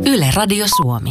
Yle Radio Suomi.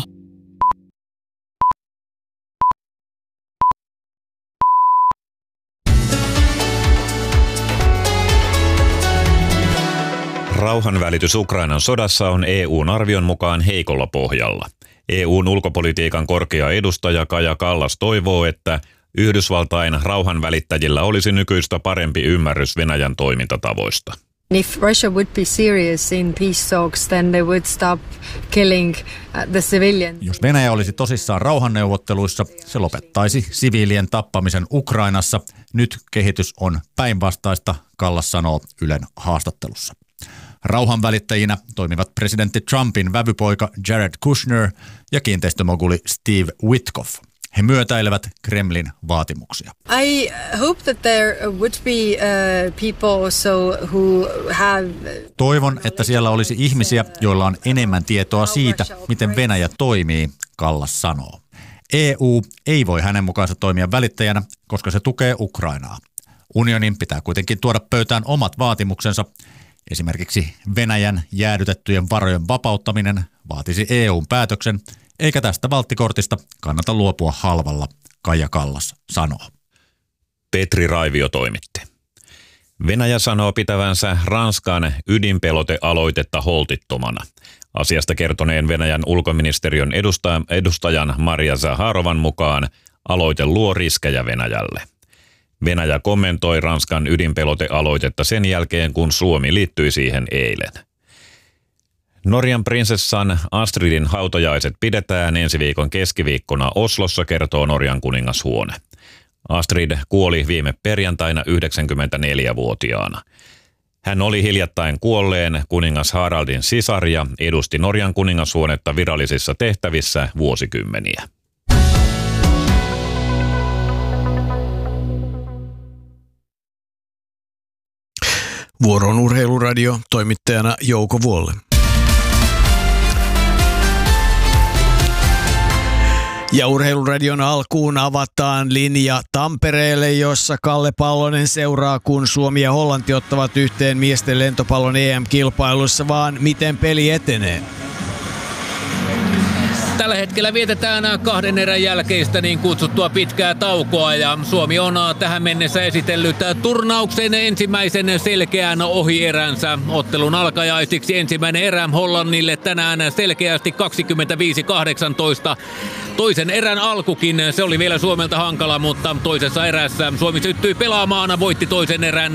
Rauhanvälitys Ukrainan sodassa on EU:n arvion mukaan heikolla pohjalla. EU:n ulkopolitiikan korkea edustaja Kaja Kallas toivoo, että Yhdysvaltain rauhanvälittäjillä olisi nykyistä parempi ymmärrys Venäjän toimintatavoista. If Russia would be serious in peace talks, then they would stop killing the civilians. Jos Venäjä olisi tosissaan rauhanneuvotteluissa, se lopettaisi siviilien tappamisen Ukrainassa. Nyt kehitys on päinvastaista, Kallas sanoo Ylen haastattelussa. Rauhanvälittäjinä toimivat presidentti Trumpin vävypoika Jared Kushner ja kiinteistömoguli Steve Witkoff. He myötäilevät Kremlin vaatimuksia. I hope that there would be people also who have... Toivon, että siellä olisi ihmisiä, joilla on enemmän tietoa siitä, miten Venäjä toimii, Kallas sanoo. EU ei voi hänen mukaansa toimia välittäjänä, koska se tukee Ukrainaa. Unionin pitää kuitenkin tuoda pöytään omat vaatimuksensa. Esimerkiksi Venäjän jäädytettyjen varojen vapauttaminen vaatisi EU:n päätöksen, eikä tästä valttikortista kannata luopua halvalla, Kaija Kallas sanoo. Petri Raivio toimitti. Venäjä sanoo pitävänsä Ranskan ydinpelotealoitetta holtittomana. Asiasta kertoneen Venäjän ulkoministeriön edustajan Maria Zaharovan mukaan aloite luo riskejä Venäjälle. Venäjä kommentoi Ranskan ydinpelotealoitetta sen jälkeen, kun Suomi liittyi siihen eilen. Norjan prinsessan Astridin hautajaiset pidetään ensi viikon keskiviikkona Oslossa, kertoo Norjan kuningashuone. Astrid kuoli viime perjantaina 94-vuotiaana. Hän oli hiljattain kuolleen kuningas Haraldin sisar ja edusti Norjan kuningashuonetta virallisissa tehtävissä vuosikymmeniä. Vuoron Urheiluradio, toimittajana Jouko Vuolle. Ja Urheiluradion alkuun avataan linja Tampereelle, jossa Kalle Pallonen seuraa, kun Suomi ja Hollanti ottavat yhteen miesten lentopallon EM-kilpailussa, vaan miten peli etenee? Tällä hetkellä vietetään 2 erän jälkeistä niin kutsuttua pitkää taukoa ja Suomi on tähän mennessä esitellyt turnauksen ensimmäisen selkeän ohieränsä. Ottelun alkajaisiksi ensimmäinen erä Hollannille tänään selkeästi 25-18. Toisen erän alkukin, se oli vielä Suomelta hankala, mutta toisessa erässä Suomi syttyi pelaamaan, voitti toisen erän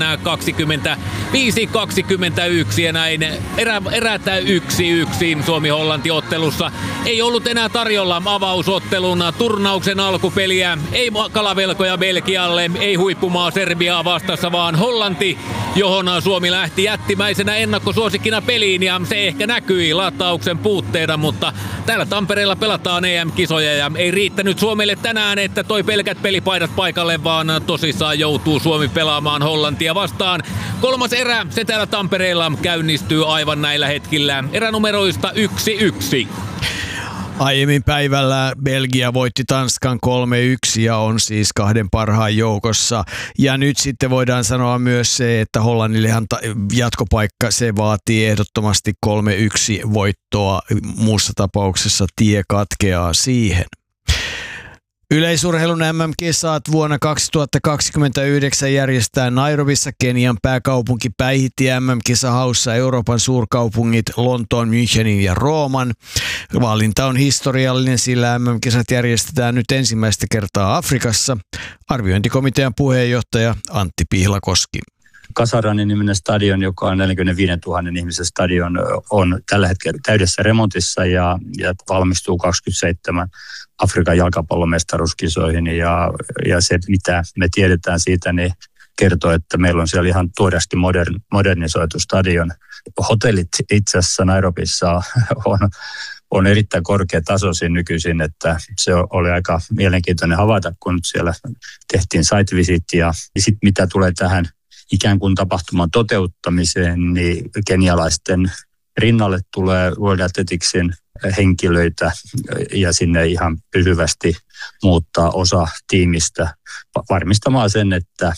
25-21 ja näin erätä 1-1 Suomi-Hollanti-ottelussa. Ei ollut enää tarjolla avausottelun turnauksen alkupeliä, ei kalavelkoja Belgialle, ei huippumaa Serbiaa vastassa, vaan Hollanti, johon Suomi lähti jättimäisenä ennakkosuosikkina peliin ja se ehkä näkyi latauksen puutteena, mutta täällä Tampereella pelataan EM-kisoja ja ei riittänyt Suomelle tänään, että toi pelkät pelipaidat paikalle, vaan tosissaan joutuu Suomi pelaamaan Hollantia vastaan. Kolmas erä, se täällä Tampereella käynnistyy aivan näillä hetkillä eränumeroista 1-1. Aiemmin päivällä Belgia voitti Tanskan 3-1 ja on siis 2 parhaan joukossa. Ja nyt sitten voidaan sanoa myös se, että Hollannillehan jatkopaikka, se vaatii ehdottomasti 3-1 voittoa. Muussa tapauksessa tie katkeaa siihen. Yleisurheilun MM-kisat vuonna 2029 järjestetään Nairobissa, Kenian pääkaupunki päihitti MM-kisahaussa Euroopan suurkaupungit Lontoon, Münchenin ja Rooman. Valinta on historiallinen, sillä MM-kisat järjestetään nyt ensimmäistä kertaa Afrikassa. Arviointikomitean puheenjohtaja Antti Pihlakoski. Kasarani-niminen stadion, joka on 45 000 ihmisen stadion, on tällä hetkellä täydessä remontissa ja valmistuu 27 Afrikan jalkapallomestaruuskisoihin. Ja se, mitä me tiedetään siitä, niin kertoo, että meillä on siellä ihan tuoreesti modernisoitu stadion. Hotellit itse asiassa Nairobissa on erittäin korkeatasoisin nykyisin, että se oli aika mielenkiintoinen havaita, kun siellä tehtiin site visit. Ja sitten mitä tulee tähän ikään kuin tapahtuman toteuttamiseen, niin kenialaisten rinnalle tulee World Athleticsin henkilöitä ja sinne ihan pysyvästi muuttaa osa tiimistä varmistamaan sen, että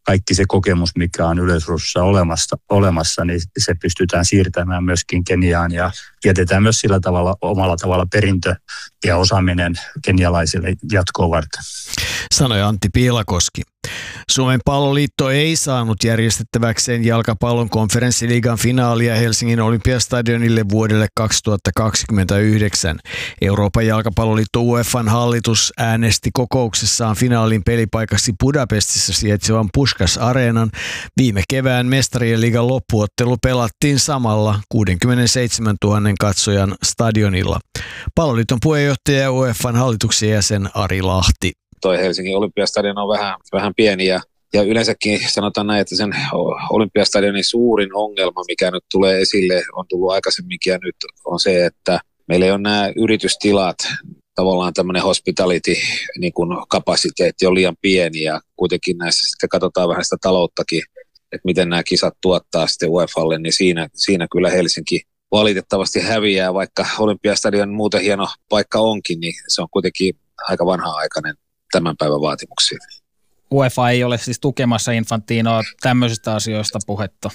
kaikki se kokemus, mikä on Yleisradiossa olemassa, niin se pystytään siirtämään myöskin Keniaan ja jätetään myös sillä tavalla omalla tavalla perintö ja osaaminen kenialaisille jatkoa varten. Sanoi Antti Piilakoski. Suomen Palloliitto ei saanut järjestettäväkseen jalkapallon konferenssiliigan finaalia Helsingin Olympiastadionille vuodelle 2029. Euroopan jalkapalloliitto UEFAn hallitus äänesti kokouksessaan finaalin pelipaikaksi Budapestissa sijaitsevan Puskás Areenan. Viime kevään mestarien liigan loppuottelu pelattiin samalla 67 000 katsojan stadionilla. Palloliiton puheenjohtaja ja UEFAn hallituksen jäsen Ari Lahti. Toi Helsingin Olympiastadion on vähän pieni ja yleensäkin sanotaan näin, että sen Olympiastadionin suurin ongelma, mikä nyt tulee esille, on tullut aikaisemminkin ja nyt on se, että meillä ei ole nämä yritystilat, tavallaan tämmöinen hospitality niin kuin kapasiteetti on liian pieni ja kuitenkin näissä sitten katsotaan vähän sitä talouttakin, että miten nämä kisat tuottaa sitten UEFAlle, niin siinä kyllä Helsinki valitettavasti häviää, vaikka Olympiastadion muuten hieno paikka onkin, niin se on kuitenkin aika vanha-aikainen tämän päivän vaatimuksiin. UEFA ei ole siis tukemassa Infantinoa tämmöisistä asioista puhetta?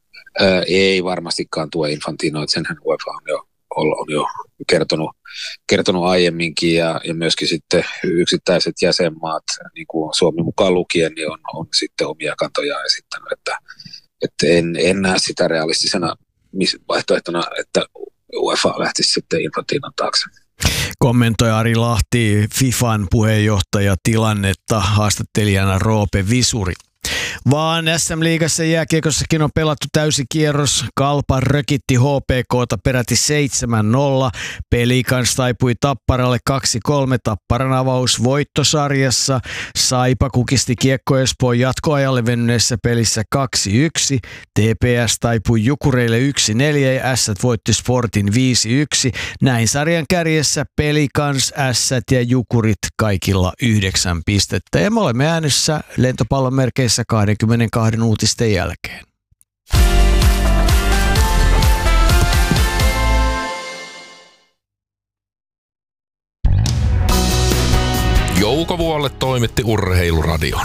Ei varmastikaan tue Infantinoa, että senhän UEFA on jo kertonut aiemminkin ja myöskin sitten yksittäiset jäsenmaat, niin kuin Suomi mukaan lukien, niin on sitten omia kantojaan esittänyt, että en näe sitä realistisena vaihtoehtona, että UEFA lähtisi sitten Infantinon taakse. Kommentoi Ari Lahti FIFAn puheenjohtaja tilannetta haastattelijana Roope Visuri. Vaan SM-liigassa jääkiekossakin on pelattu täysi kierros. Kalpa rökitti HPK:ta peräti 7-0. Pelikans taipui Tapparalle 2-3 Tapparan avaus voittosarjassa. Saipa kukisti Kiekko Espoon jatkoajalle venyneessä pelissä 2-1. TPS taipui Jukureille 1-4 ja Ässät voitti Sportin 5-1. Näin sarjan kärjessä Pelikans, Ässät ja Jukurit kaikilla 9 pistettä. Ja me olemme äänessä lentopallon merkeissä 22 uutisten jälkeen. Jouko Vuolle toimitti Urheiluradion.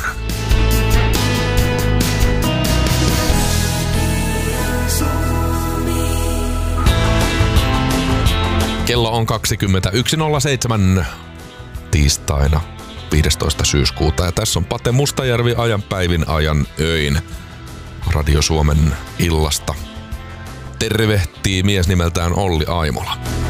Kello on 21.07 tiistaina 15. syyskuuta ja tässä on Pate Mustajärvi ajanpäivin ajan öin Radio Suomen illasta. Tervehtii mies nimeltään Olli Aimola.